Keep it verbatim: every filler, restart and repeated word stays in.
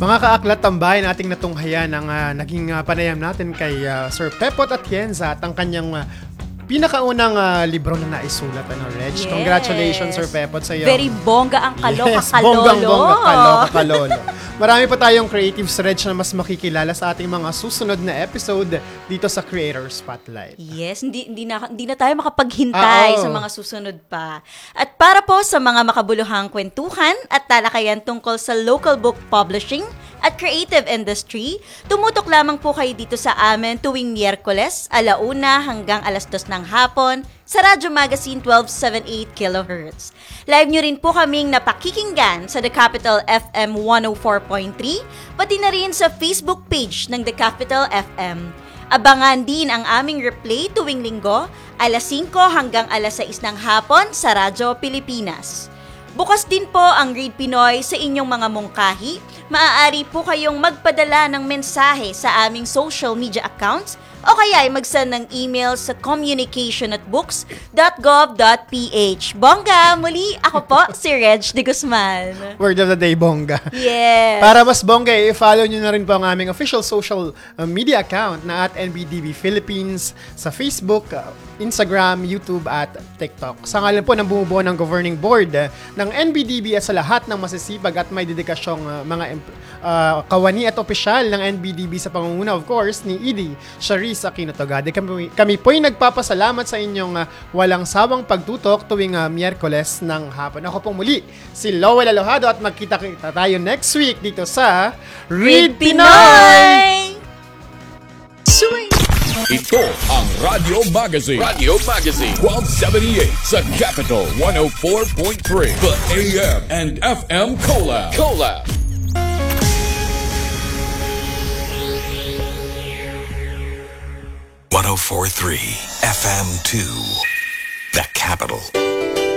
Mga kaaklat tambahin ating natunghayan ang uh, naging uh, panayam natin kay uh, Sir Pepot Atienza at ang kanyang uh, pinakaunang uh, libro na naisulat, ano, Reg? Yes. Congratulations, Sir Pepot, sa iyo. Very bongga ang kaloka, yes, kalolo. bonggang-bongga, kaloka, kalolo. Marami pa tayong creatives, Reg, na mas makikilala sa ating mga susunod na episode dito sa Creator Spotlight. Yes, hindi, hindi, na, hindi na tayo makapaghintay Ah, oh. sa mga susunod pa. At para po sa mga makabuluhang kwentuhan at talakayan tungkol sa local book publishing at creative industry, tumutok lamang po kayo dito sa amin tuwing Miyerkules, alauna hanggang alas dos ng hapon sa Radyo Magazine twelve seventy-eight kilohertz. Live nyo rin po kaming napakikinggan sa The Capital F M one oh four point three, pati na rin sa Facebook page ng The Capital F M. Abangan din ang aming replay tuwing linggo, alas singko hanggang alas sais ng hapon sa Radyo Pilipinas. Bukas din po ang Read Pinoy sa inyong mga mungkahi. Maaari po kayong magpadala ng mensahe sa aming social media accounts o kaya ay mag-send ng email sa communication at books dot gov dot ph. Bongga! Muli, ako po si Reg de Guzman. Word of the day, bongga. Yes. Para mas bongga, i-follow nyo na rin po ang aming official social uh, media account na at N B D B Philippines sa Facebook, uh, Instagram, YouTube at TikTok. Sa ngalan po ng bumubuo ng governing board uh, ng N B D B at sa lahat ng masisipag at may dedikasyong uh, mga uh, kawani at opisyal ng N B D B sa pangunguna, of course, ni Edie Sharice Aquino Togade. Kami, kami po'y nagpapasalamat sa inyong uh, walang sawang pagtutok tuwing uh, Miyerkules ng hapon. Ako pong muli, si Lowell Alojado at magkita-kita tayo next week dito sa Read Pinoy! Ito ang Radio Magazine. Radio Magazine. twelve seventy-eight sa Capital one oh four point three. The A M and F M Collab. Collab. one oh four point three F M two, The Capital.